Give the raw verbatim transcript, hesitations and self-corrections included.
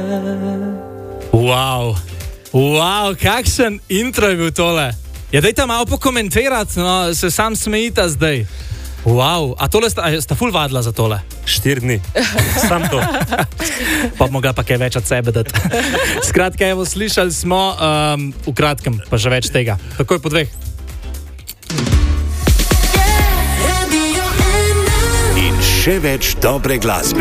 Wow, wow, kakšen intro je bil tole. Ja, dajte malo pokomentirati, no, se sam smejita zdaj. Wow, a tole sta, a sta ful vadila za tole? Štir dni, sam to. Pa bi mogla pa kaj več od sebe dati. Skratka, evo, slišali smo um, v kratkem, pa že več tega. Takoj po dveh. In še več dobre glasbe.